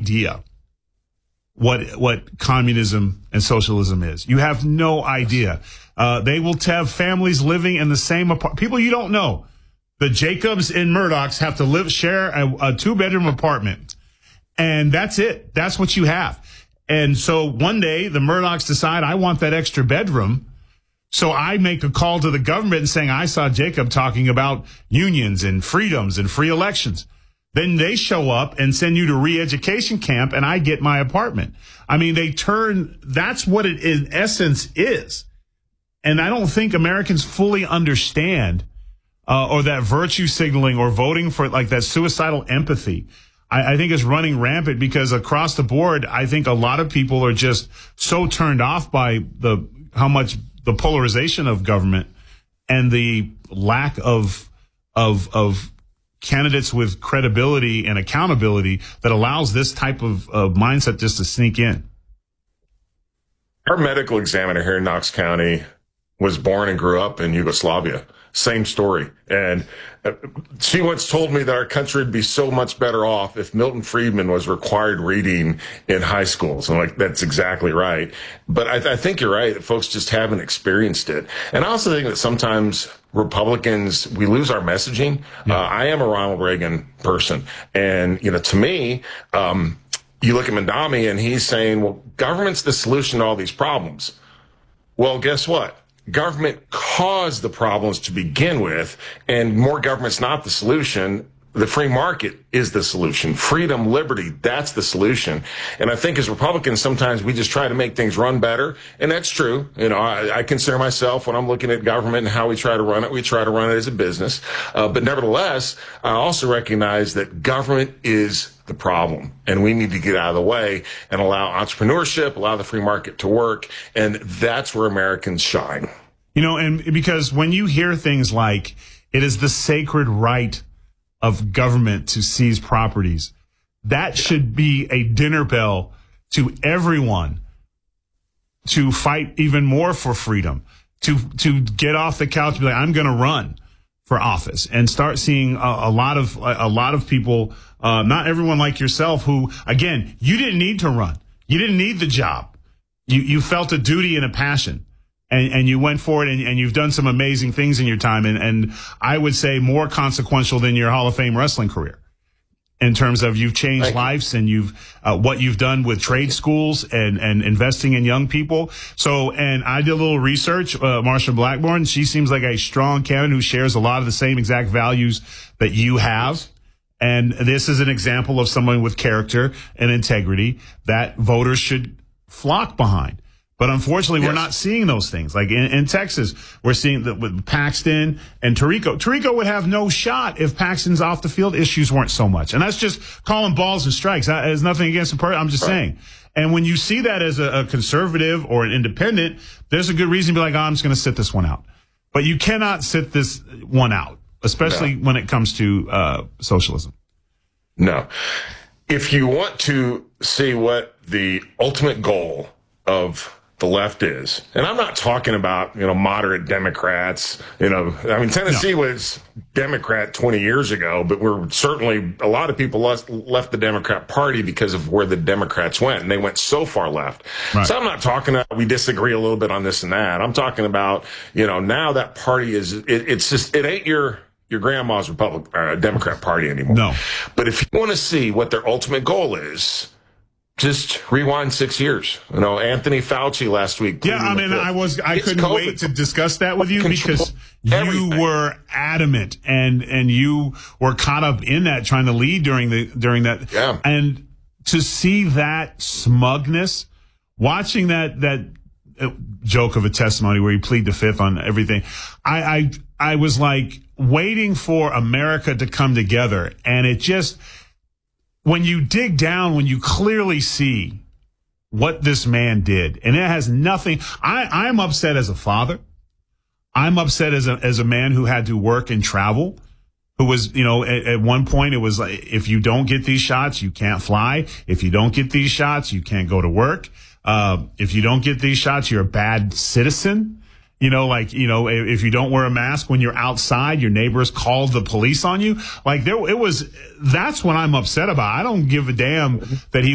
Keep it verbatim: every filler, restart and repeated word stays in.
idea what what communism and socialism is. You have no idea. Uh, they will have families living in the same apartment. People you don't know. The Jacobs and Murdochs have to live share a, a two-bedroom apartment. And that's it. That's what you have. And so one day the Murdochs decide, I want that extra bedroom. So I make a call to the government and saying, I saw Jacob talking about unions and freedoms and free elections. Then they show up and send you to re-education camp, and I get my apartment. I mean, they turn, that's what it in essence is. And I don't think Americans fully understand, uh, or that virtue signaling or voting for like that suicidal empathy, I, I think is running rampant because across the board, I think a lot of people are just so turned off by the, how much the polarization of government and the lack of, of, of, candidates with credibility and accountability that allows this type of, of mindset just to sneak in. Our medical examiner here in Knox County was born and grew up in Yugoslavia. Same story. And she once told me that our country would be so much better off if Milton Friedman was required reading in high schools. I'm like, that's exactly right. But I, th- I think you're right that folks just haven't experienced it. And I also think that sometimes Republicans, we lose our messaging. Yeah. Uh, I am a Ronald Reagan person. And, you know, to me, um, you look at Mandami and he's saying, well, government's the solution to all these problems. Well, guess what? Government caused the problems to begin with, and more government's not the solution. The free market is the solution. Freedom, liberty, that's the solution. And I think as Republicans, sometimes we just try to make things run better. And that's true. You know, I, I consider myself, when I'm looking at government and how we try to run it, we try to run it as a business. Uh, but nevertheless, I also recognize that government is the problem, and we need to get out of the way and allow entrepreneurship, allow the free market to work. And that's where Americans shine. You know, and because when you hear things like it is the sacred right of government to seize properties, that should be a dinner bell to everyone to fight even more for freedom, to to get off the couch and be like, I'm going to run for office, and start seeing a, a lot of a, a lot of people, uh, not everyone like yourself, who, again, you didn't need to run. You didn't need the job. You you felt a duty and a passion. And, and you went for it, and, and you've done some amazing things in your time, and, and I would say more consequential than your Hall of Fame wrestling career in terms of you've changed lives and you've uh, what you've done with trade schools and, and investing in young people. So, and I did a little research. Uh, Marsha Blackburn, she seems like a strong candidate who shares a lot of the same exact values that you have. And this is an example of someone with character and integrity that voters should flock behind. But unfortunately, yes. we're not seeing those things. Like in, in Texas, we're seeing that with Paxton and Tarico. Tarico would have no shot if Paxton's off the field issues weren't so much. And that's just calling balls and strikes. That has nothing against the person. I'm just right. saying. And when you see that as a, a conservative or an independent, there's a good reason to be like, oh, I'm just going to sit this one out. But you cannot sit this one out, especially no. when it comes to uh, socialism. No. If you want to see what the ultimate goal of the left is, and I'm not talking about, you know, moderate Democrats, you know, I mean, Tennessee no. was Democrat twenty years ago, but we're certainly, a lot of people left, left the Democrat Party because of where the Democrats went, and they went so far left. Right. So I'm not talking about, we disagree a little bit on this and that. I'm talking about, you know, now that party is, it, it's just, it ain't your, your grandma's Republic, uh, Democrat Party anymore. No. But if you want to see what their ultimate goal is, just rewind six years. You know, Anthony Fauci last week. Yeah, I mean, I was, I couldn't COVID. wait to discuss that with you because everything. you were adamant and, and you were caught up in that, trying to lead during the, during that. Yeah. And to see that smugness, watching that, that joke of a testimony where you plead the fifth on everything, I, I, I was like waiting for America to come together, and it just, when you dig down, when you clearly see what this man did, and it has nothing, I, I'm upset as a father. I'm upset as a, as a man who had to work and travel, who was, you know, at, at one point it was like, if you don't get these shots, you can't fly. If you don't get these shots, you can't go to work. Uh, if you don't get these shots, you're a bad citizen. You know, like, you know, if you don't wear a mask when you're outside, your neighbors call the police on you. Like, there, it was, that's what I'm upset about. I don't give a damn that he